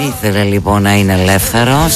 ήθελε λοιπόν να είναι ελεύθερος.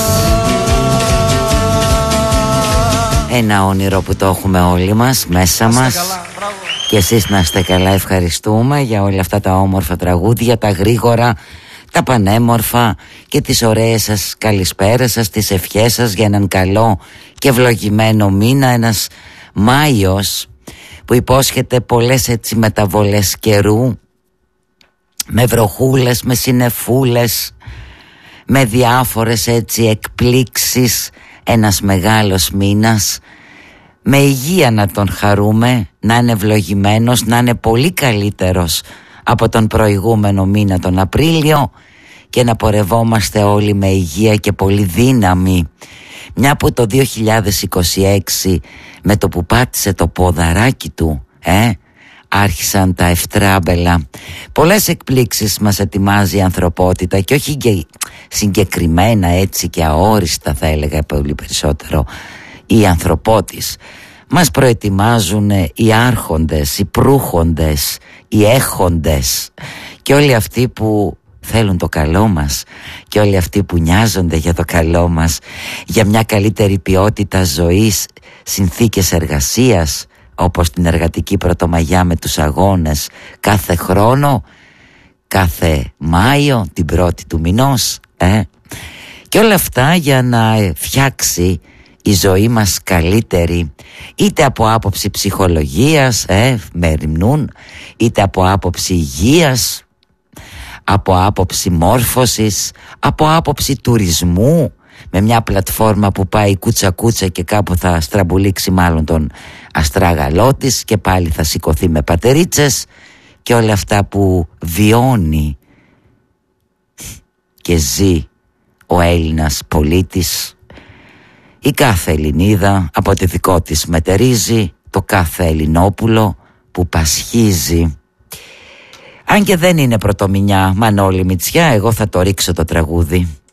Ένα όνειρο που το έχουμε όλοι μας μέσα μας. Και εσείς να είστε καλά, ευχαριστούμε για όλα αυτά τα όμορφα τραγούδια, τα γρήγορα, τα πανέμορφα και τις ωραίες σας καλησπέρες σας, τις ευχές σας για έναν καλό και ευλογημένο μήνα. Ένας Μάιος που υπόσχεται πολλές έτσι μεταβολές καιρού, με βροχούλες, με συννεφούλες, με διάφορες έτσι εκπλήξεις. Ένας μεγάλος μήνας, με υγεία να τον χαρούμε, να είναι ευλογημένος, να είναι πολύ καλύτερος από τον προηγούμενο μήνα τον Απρίλιο και να πορευόμαστε όλοι με υγεία και πολύ δύναμη. Μια που το 2026 με το που πάτησε το ποδαράκι του άρχισαν τα ευτράμπελα. Πολλές εκπλήξεις μας ετοιμάζει η ανθρωπότητα και όχι συγκεκριμένα έτσι και αόριστα, θα έλεγα πολύ περισσότερο οι ανθρωπότης. Μας προετοιμάζουν οι άρχοντες, οι προύχοντες, οι έχοντες και όλοι αυτοί που θέλουν το καλό μας και όλοι αυτοί που νοιάζονται για το καλό μας, για μια καλύτερη ποιότητα ζωής, συνθήκες εργασίας, όπως την εργατική πρωτομαγιά με τους αγώνες κάθε χρόνο, κάθε Μάιο, την πρώτη του μηνός, και όλα αυτά για να φτιάξει η ζωή μας καλύτερη, είτε από άποψη ψυχολογίας, μεριμνούν, είτε από άποψη υγείας, από άποψη μόρφωσης, από άποψη τουρισμού, με μια πλατφόρμα που πάει κούτσα κούτσα και κάπου θα στραμπουλήξει μάλλον τον αστράγαλό της και πάλι θα σηκωθεί με πατερίτσες και όλα αυτά που βιώνει και ζει ο Έλληνας πολίτης, η κάθε Ελληνίδα από τη δικό της μετερίζει, το κάθε Ελληνόπουλο που πασχίζει. Αν και δεν είναι πρωτομηνιά, Μανώλη Μητσιά, εγώ θα το ρίξω το τραγούδι.